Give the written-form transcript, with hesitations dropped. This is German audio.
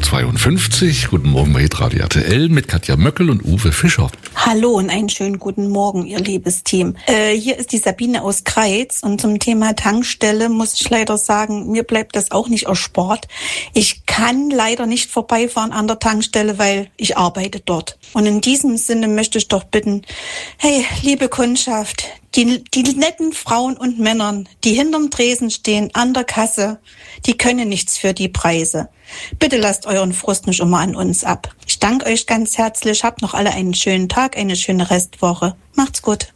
6:52 Uhr. Guten Morgen bei Hitradio RTL mit Katja Möckel und Uwe Fischer. Hallo und einen schönen guten Morgen, ihr liebes Team. Hier ist die Sabine aus Kreiz und zum Thema Tankstelle muss ich leider sagen, mir bleibt das auch nicht erspart. Ich kann leider nicht vorbeifahren an der Tankstelle, weil ich arbeite dort. Und in diesem Sinne möchte ich doch bitten, hey, liebe Kundschaft, die netten Frauen und Männern, die hinterm Tresen stehen, an der Kasse, die können nichts für die Preise. Bitte lasst euren Frust nicht immer an uns ab. Ich danke euch ganz herzlich, habt noch alle einen schönen Tag, eine schöne Restwoche. Macht's gut.